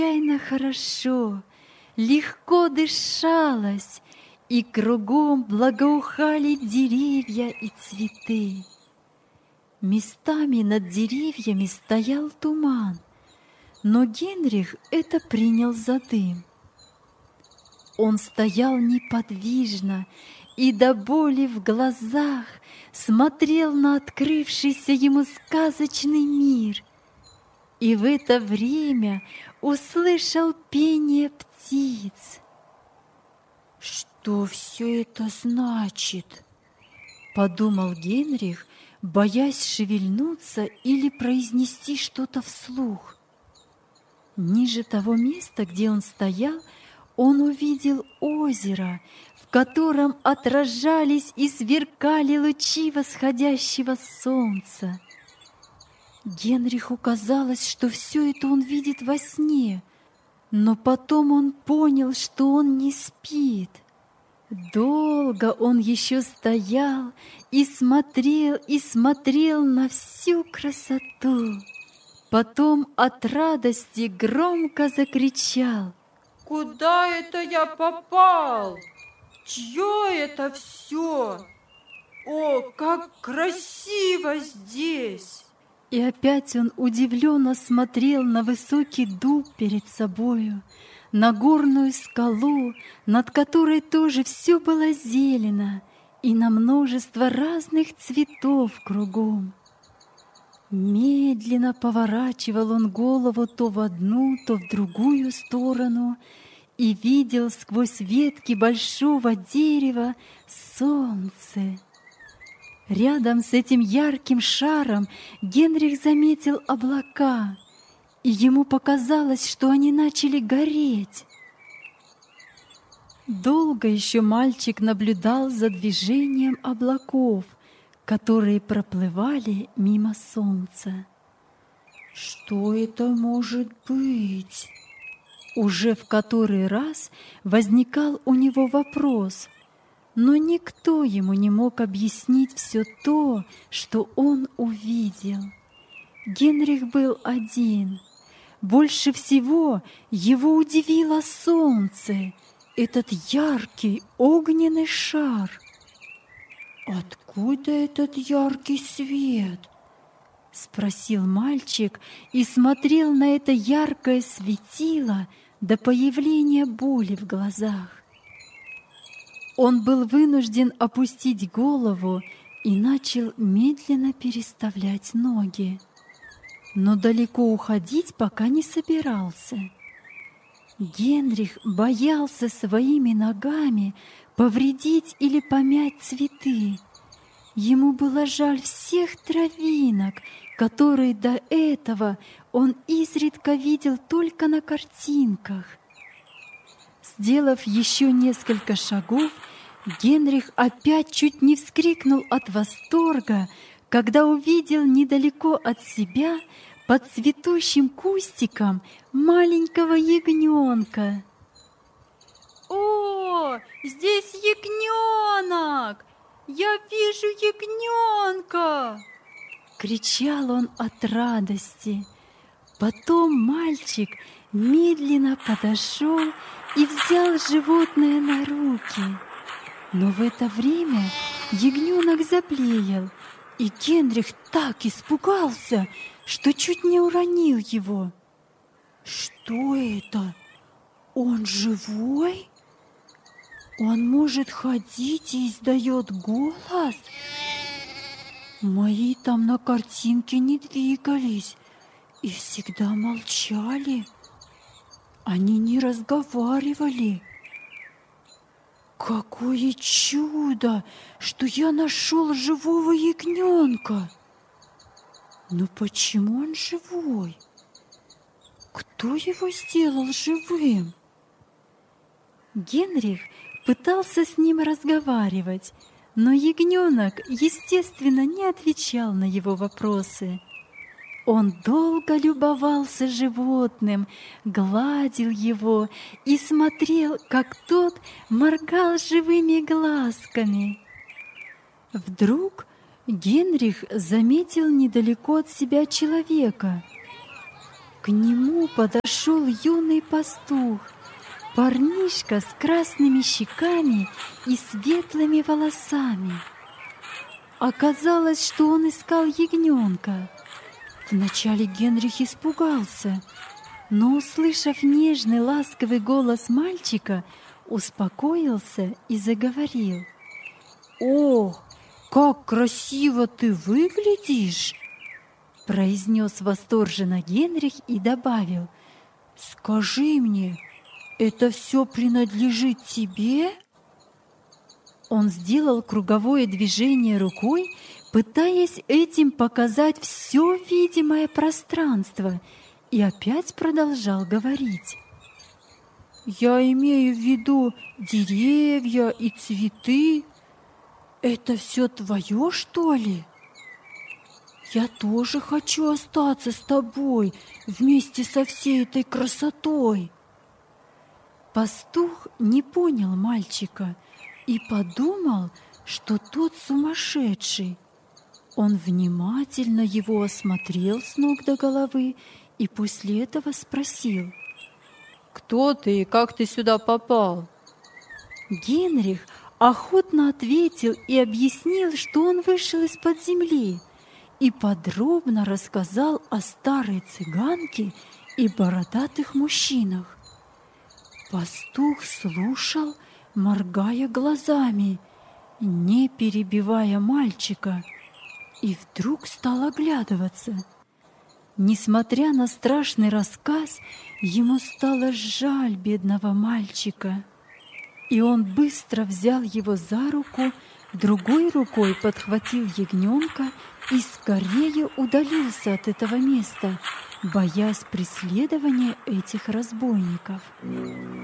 необычайно хорошо, легко дышалось, и кругом благоухали деревья и цветы. Местами над деревьями стоял туман, но Генрих это принял за дым. Он стоял неподвижно и до боли в глазах смотрел на открывшийся ему сказочный мир, и в это время услышал пение птиц. «Что все это значит?» — подумал Генрих, боясь шевельнуться или произнести что-то вслух. Ниже того места, где он стоял, он увидел озеро, в котором отражались и сверкали лучи восходящего солнца. Генриху казалось, что все это он видит во сне, но потом он понял, что он не спит. Долго он еще стоял и смотрел на всю красоту. Потом от радости громко закричал: «Куда это я попал? Чье это все? О, как красиво здесь!» И опять он удивленно смотрел на высокий дуб перед собою, на горную скалу, над которой тоже все было зелено, и на множество разных цветов кругом. Медленно поворачивал он голову то в одну, то в другую сторону и видел сквозь ветки большого дерева солнце. Рядом с этим ярким шаром Генрих заметил облака, и ему показалось, что они начали гореть. Долго еще мальчик наблюдал за движением облаков, которые проплывали мимо солнца. «Что это может быть?» Уже в который раз возникал у него вопрос, но никто ему не мог объяснить все то, что он увидел. Генрих был один. Больше всего его удивило солнце, этот яркий огненный шар. «Откуда этот яркий свет?» — спросил мальчик и смотрел на это яркое светило до появления боли в глазах. Он был вынужден опустить голову и начал медленно переставлять ноги, но далеко уходить пока не собирался. Генрих боялся своими ногами повредить или помять цветы. Ему было жаль всех травинок, которые до этого он изредка видел только на картинках. Сделав еще несколько шагов, Генрих опять чуть не вскрикнул от восторга, когда увидел недалеко от себя под цветущим кустиком маленького ягненка. «О, здесь ягненок! Я вижу ягненка!» Кричал он от радости. Потом мальчик медленно подошел и взял животное на руки. Но в это время ягненок заблеял, и Генрих так испугался, что чуть не уронил его. «Что это? Он живой? Он может ходить и издает голос? Мои там на картинке не двигались и всегда молчали. Они не разговаривали. Какое чудо, что я нашел живого ягненка! Но почему он живой? Кто его сделал живым?» Генрих пытался с ним разговаривать, но ягненок, естественно, не отвечал на его вопросы. Он долго любовался животным, гладил его и смотрел, как тот моргал живыми глазками. Вдруг Генрих заметил недалеко от себя человека. К нему подошел юный пастух, парнишка с красными щеками и светлыми волосами. Оказалось, что он искал ягненка. Вначале Генрих испугался, но, услышав нежный ласковый голос мальчика, успокоился и заговорил. «Ох, как красиво ты выглядишь!» Произнес восторженно Генрих и добавил: «Скажи мне, это все принадлежит тебе?» Он сделал круговое движение рукой, пытаясь этим показать все видимое пространство, и опять продолжал говорить. «Я имею в виду деревья и цветы. Это все твое, что ли? Я тоже хочу остаться с тобой вместе со всей этой красотой». Пастух не понял мальчика и подумал, что тот сумасшедший. Он внимательно его осмотрел с ног до головы и после этого спросил: «Кто ты и как ты сюда попал?» Генрих охотно ответил и объяснил, что он вышел из-под земли, и подробно рассказал о старой цыганке и бородатых мужчинах. Пастух слушал, моргая глазами, не перебивая мальчика, и вдруг стал оглядываться. Несмотря на страшный рассказ, ему стало жаль бедного мальчика, и он быстро взял его за руку, другой рукой подхватил ягненка и скорее удалился от этого места, боясь преследования этих разбойников.